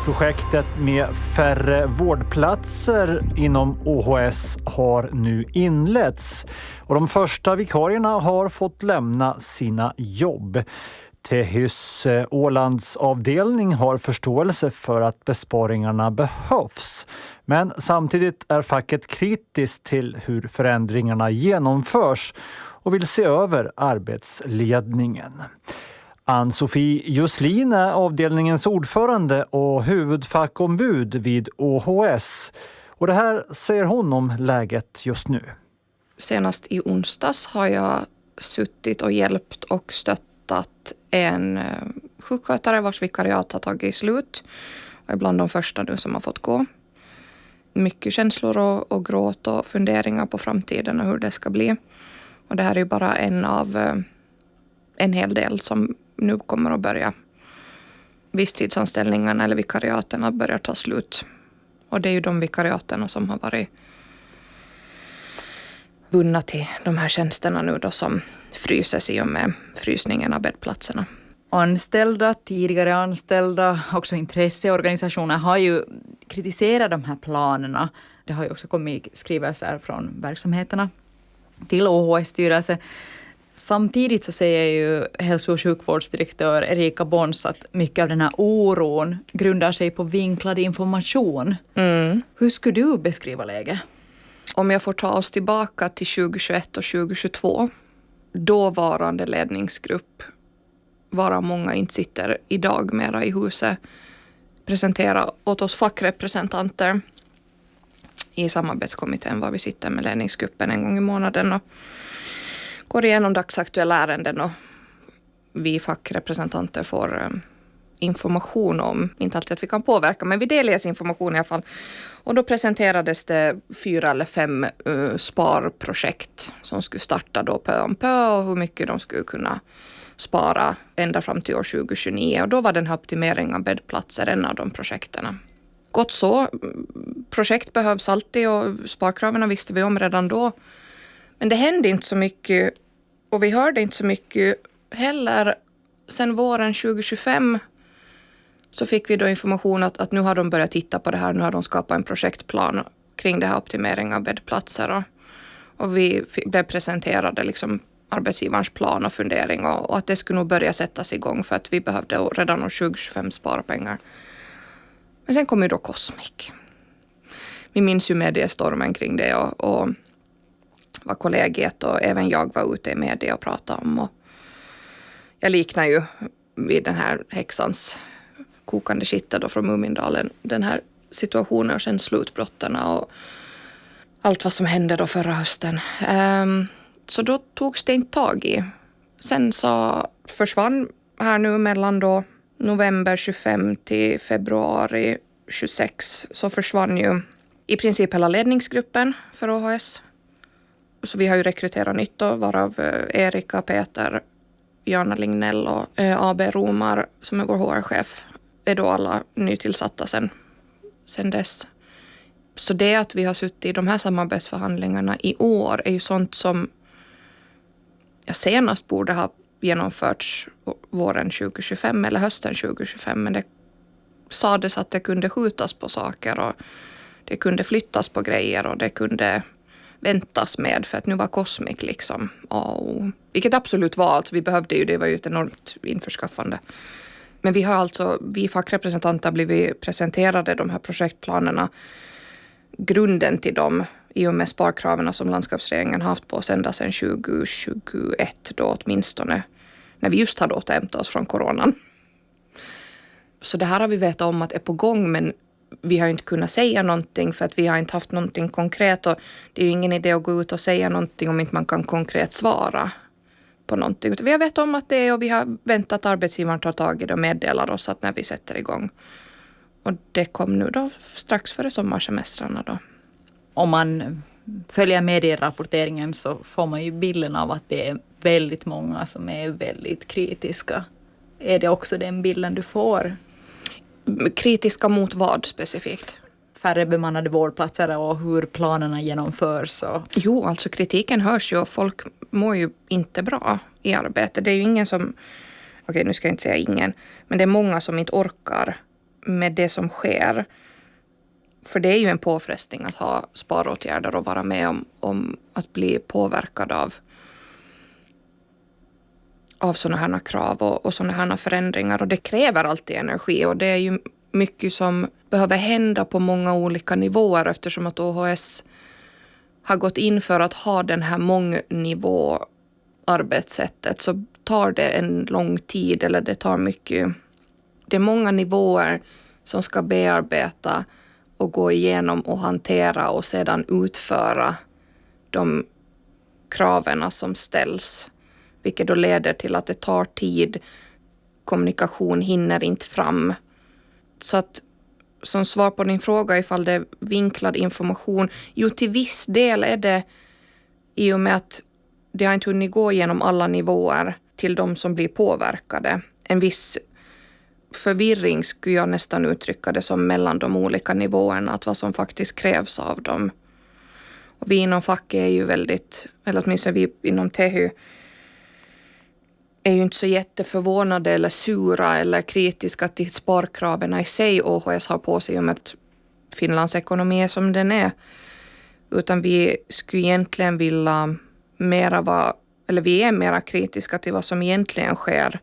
Projektet med färre vårdplatser inom OHS har nu inletts och de första vikarierna har fått lämna sina jobb. Tehys Ålands avdelning har förståelse för att besparingarna behövs. Men samtidigt är facket kritiskt till hur förändringarna genomförs och vill se över arbetsledningen. Ann-Sofie Juslin är avdelningens ordförande och huvudfackombud vid OHS. Och det här säger hon om läget just nu. Senast i onsdags har jag suttit och hjälpt och stöttat en sjukskötare vars vikariat har tagit slut. Och är bland de första nu som har fått gå. Mycket känslor och gråt och funderingar på framtiden och hur det ska bli. Och det här är ju bara en av en hel del som nu kommer att börja. Visstidsanställningarna eller vikariaterna börjar ta slut. Och det är ju de vikariaterna som har varit bundna till de här tjänsterna nu då som fryses i och med frysningen av bäddplatserna. Anställda, tidigare anställda, också intresseorganisationer har ju kritiserat de här planerna. Det har ju också kommit skrivelser från verksamheterna till OHS-styrelse. Samtidigt så säger ju hälso- och sjukvårdsdirektör Erika Bons att mycket av den här oron grundar sig på vinklad information. Hur skulle du beskriva läget? Om jag får ta oss tillbaka till 2021 och 2022, dåvarande ledningsgrupp, varav många inte sitter idag mera i huset, presentera åt oss fackrepresentanter i samarbetskommittén var vi sitter med ledningsgruppen en gång i månaden och går igenom dagsaktuella ärenden och vi fackrepresentanter får information om, inte alltid att vi kan påverka, men vi delges information i alla fall. Och då presenterades det 4 eller 5 sparprojekt som skulle starta då pö om pö och hur mycket de skulle kunna spara ända fram till år 2029. Och då var den här optimeringen av bäddplatser en av de projekterna. Gott så, projekt behövs alltid och sparkraven visste vi om redan då. Men det hände inte så mycket och vi hörde inte så mycket heller. Sen våren 2025 så fick vi då information att nu har de börjat titta på det här. Nu har de skapat en projektplan kring det här optimeringen av bäddplatser. Och vi blev presenterade liksom arbetsgivarens plan och fundering och att det skulle nog börja sättas igång för att vi behövde redan år 2025 spara pengar. Men sen kom ju då Cosmic. Vi minns ju mediestormen kring det och vad kollegiet och även jag var ute i media och pratade om. Och jag liknar ju vid den här häxans kokande kittel då från Mumindalen. Den här situationen och sen slutbrotterna och allt vad som hände då förra hösten. Så då togs det inte tag i. Sen så försvann här nu mellan då november 25 till februari 26 så försvann ju i princip hela ledningsgruppen för OHS. Så vi har ju rekryterat nytt då, varav Erika, Peter, Jana Lignell och AB Romar som är vår HR-chef är då alla nytillsatta sen dess. Så det att vi har suttit i de här samarbetsförhandlingarna i år är ju sånt som jag senast borde ha genomförts våren 2025 eller hösten 2025. Men det sades att det kunde skjutas på saker och det kunde flyttas på grejer och det kunde väntas med för att nu var Cosmic liksom. Vilket absolut var allt. Vi behövde ju, det var ju ett enormt införskaffande. Men vi har alltså, vi fackrepresentanter blivit presenterade de här projektplanerna. Grunden till dem i och med sparkraven som landskapsregeringen haft på oss ända sedan 2021 då åtminstone. När vi just hade återhämtat oss från coronan. Så det här har vi vetat om att är på gång men vi har inte kunnat säga någonting för att vi har inte haft någonting konkret och det är ju ingen idé att gå ut och säga någonting om inte man kan konkret svara på någonting. Vi har vetat om att det är och vi har väntat att arbetsgivaren tar tag i det och meddelar oss att när vi sätter igång. Och det kom nu då strax före sommarsemestrarna då. Om man följer medierapporteringen så får man ju bilden av att det är väldigt många som är väldigt kritiska. Är det också den bilden du får? Kritiska mot vad specifikt? Färre bemannade vårdplatser och hur planerna genomförs. Jo, alltså kritiken hörs ju och folk mår ju inte bra i arbete. Det är ju ingen som, okej nu ska jag inte säga ingen, men det är många som inte orkar med det som sker. För det är ju en påfrestning att ha sparåtgärder och vara med om att bli påverkad av sådana här krav och sådana här förändringar. Och det kräver alltid energi, och det är ju mycket som behöver hända på många olika nivåer, eftersom att OHS har gått in för att ha den här mångnivå arbetssättet, så tar det en lång tid, eller det tar mycket. Det är många nivåer som ska bearbeta och gå igenom och hantera och sedan utföra de kraven som ställs. Vilket då leder till att det tar tid. Kommunikation hinner inte fram. Så att som svar på din fråga ifall det är vinklad information. Jo, till viss del är det, i och med att det har inte hunnit gå igenom alla nivåer till de som blir påverkade. En viss förvirring skulle jag nästan uttrycka det som mellan de olika nivåerna. Att vad som faktiskt krävs av dem. Och vi inom facket är ju väldigt, eller åtminstone vi inom TEHY, är ju inte så jätteförvånade eller sura eller kritiska till sparkraven i sig OHS har på sig, om att Finlands ekonomi är som den är. Utan vi skulle egentligen vilja vi är mera kritiska till vad som egentligen sker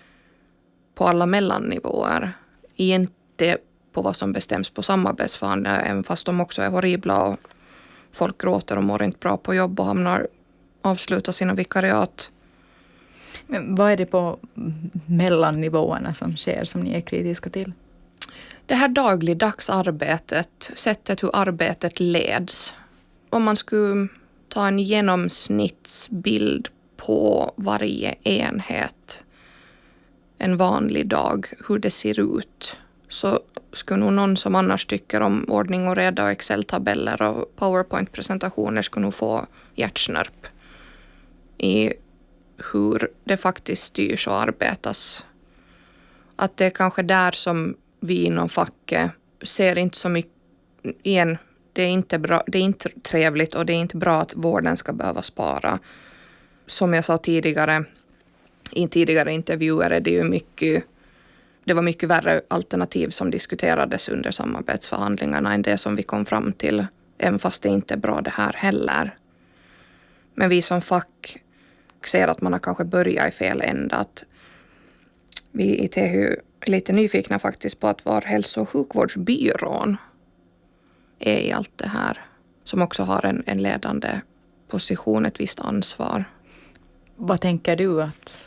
på alla mellannivåer. Inte på vad som bestäms på samarbetsförhandlingar, även fast de också är horribla och folk gråter och mår inte bra på jobb och avslutar sina vikariat. Men vad är det på mellannivåerna som sker som ni är kritiska till? Det här dagligdags arbetet, sättet hur arbetet leds. Om man skulle ta en genomsnittsbild på varje enhet en vanlig dag, hur det ser ut, så skulle nog någon som annars tycker om ordning och reda och Excel-tabeller och PowerPoint-presentationer skulle nog få hjärtsnörp i hur det faktiskt styrs och arbetas. Att det är kanske där som vi inom facket ser inte så mycket igen. Det är inte bra, det är inte trevligt och det är inte bra att vården ska behöva spara. Som jag sa tidigare, i tidigare intervjuer är det ju det var mycket värre alternativ som diskuterades under samarbetsförhandlingarna än det som vi kom fram till, även fast det inte är bra det här heller. Men vi som fack ser att man har kanske börjat i fel ända. Att vi i TEHY är lite nyfikna faktiskt på att var hälso- och sjukvårdsbyrån är i allt det här. Som också har en ledande position, ett visst ansvar. Vad tänker du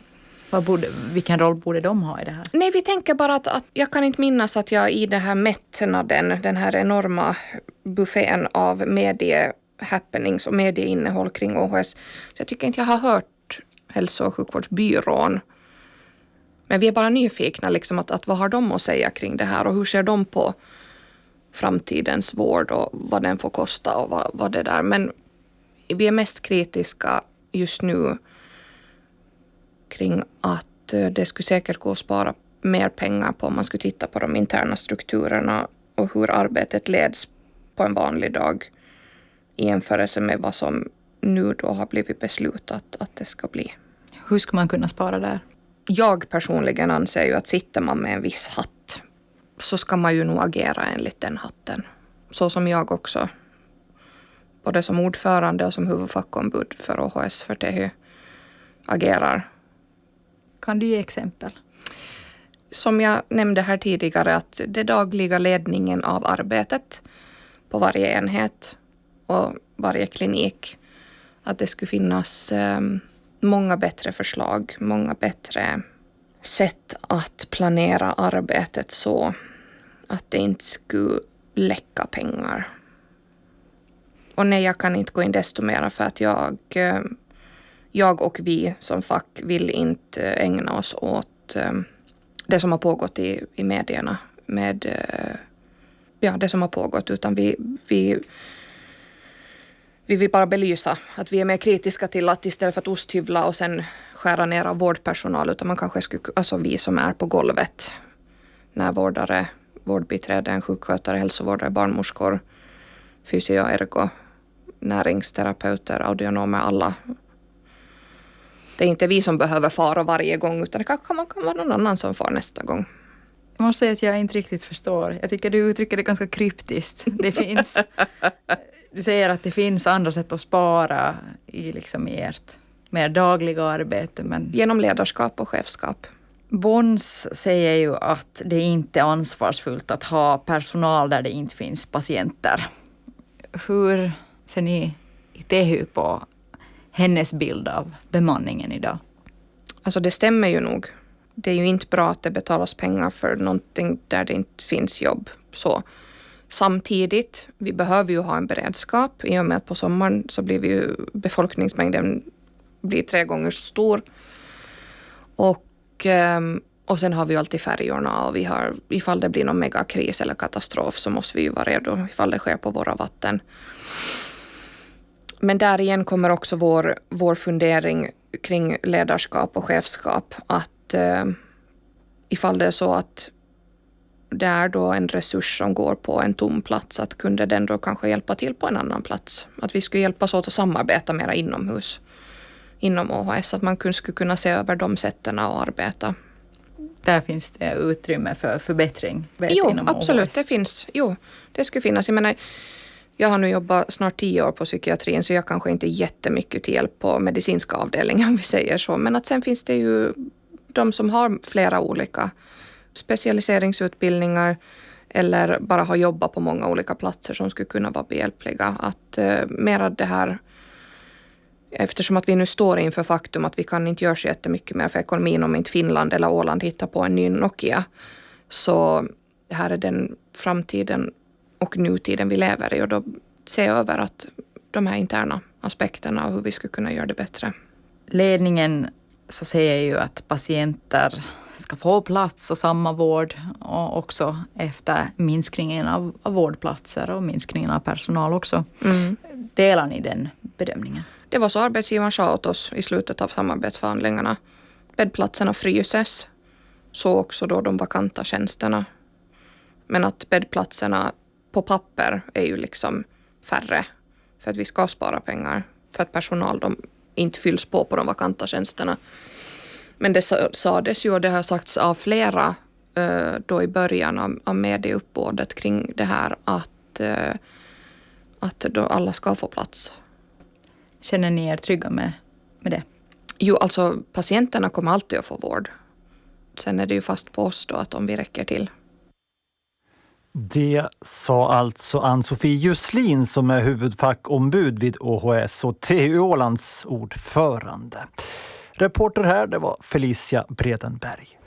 vilken roll borde de ha i det här? Nej, vi tänker bara att jag kan inte minnas att jag i det här mättnaden, den här enorma buffén av happenings och medieinnehåll kring OHS. Så jag tycker inte jag har hört hälso- och sjukvårdsbyrån. Men vi är bara nyfikna liksom att vad har de att säga kring det här och hur ser de på framtidens vård och vad den får kosta och vad det där. Men vi är mest kritiska just nu kring att det skulle säkert gå att spara mer pengar på om man skulle titta på de interna strukturerna och hur arbetet leds på en vanlig dag i jämförelse med vad som nu då har blivit beslutat att det ska bli. Hur ska man kunna spara där? Jag personligen anser ju att sitter man med en viss hatt så ska man ju nog agera enligt den hatten. Så som jag också, både som ordförande och som huvudfackombud för OHS för TEHY agerar. Kan du ge exempel? Som jag nämnde här tidigare, att det dagliga ledningen av arbetet på varje enhet och varje klinik, att det skulle finnas många bättre förslag, många bättre sätt att planera arbetet så att det inte skulle läcka pengar. Och nej, jag kan inte gå in desto mer för att jag och vi som fack vill inte ägna oss åt det som har pågått i medierna med det som har pågått, utan vi vill bara belysa att vi är mer kritiska till att istället för att osthyvla och sen skära ner av vårdpersonal, utan man kanske skulle, alltså vi som är på golvet, när vårdare, vårdbiträden, sjukskötare, hälsovårdare, barnmorskor, fysio, ergo, näringsterapeuter, audionomer, alla. Det är inte vi som behöver fara varje gång, utan det kan vara någon annan som far nästa gång. Jag måste säga att jag inte riktigt förstår. Jag tycker du uttrycker det ganska kryptiskt. Du säger att det finns andra sätt att spara i ert mer dagliga arbete. Men Genom ledarskap och chefskap. Bons säger ju att det inte är ansvarsfullt att ha personal där det inte finns patienter. Hur ser ni i THU på hennes bild av bemanningen idag? Alltså det stämmer ju nog. Det är ju inte bra att det betalas pengar för någonting där det inte finns jobb. Så samtidigt, vi behöver ju ha en beredskap. I och med att på sommaren så blir vi ju, befolkningsmängden blir 3 gånger så stor. Och sen har vi ju alltid färjorna och vi har, ifall det blir någon megakris eller katastrof så måste vi ju vara redo ifall det sker på våra vatten. Men där igen kommer också vår fundering kring ledarskap och chefskap att ifall det är så att det är då en resurs som går på en tom plats, att kunde den då kanske hjälpa till på en annan plats. Att vi skulle hjälpas åt att samarbeta mera inomhus inom OHS, att man skulle kunna se över de sätten att arbeta. Där finns det utrymme för förbättring. Jo, absolut. OHS. Det finns. Jo, det skulle finnas. Jag menar, jag har nu jobbat snart 10 år på psykiatrin så jag kanske inte är jättemycket till hjälp på medicinska avdelningen om vi säger så. Men att sen finns det ju de som har flera olika specialiseringsutbildningar eller bara har jobbat på många olika platser som skulle kunna vara behjälpliga. Att mera det här, eftersom att vi nu står inför faktum att vi kan inte göra så jättemycket mer för ekonomin om inte Finland eller Åland hittar på en ny Nokia. Så det här är den framtiden och nutiden vi lever i och då se över att de här interna aspekterna och hur vi skulle kunna göra det bättre. Ledningen så säger ju att patienter ska få plats och samma vård och också efter minskningen av vårdplatser och minskningen av personal också. Delar ni den bedömningen? Det var så arbetsgivaren sa åt oss i slutet av samarbetsförhandlingarna. Bäddplatserna fryses, så också då de vakanta tjänsterna. Men att bäddplatserna på papper är ju liksom färre för att vi ska spara pengar. För att personal de inte fylls på de vakanta tjänsterna. Men det sades ju och det har sagts av flera då i början av medieuppbådet kring det här att då alla ska få plats. Känner ni er trygga med det? Jo, alltså patienterna kommer alltid att få vård. Sen är det ju fast på oss då att om vi räcker till. Det sa alltså Ann-Sofie Jusslin som är huvudfackombud vid OHS och THU Ålands ordförande. Reporter här, det var Felicia Bredenberg.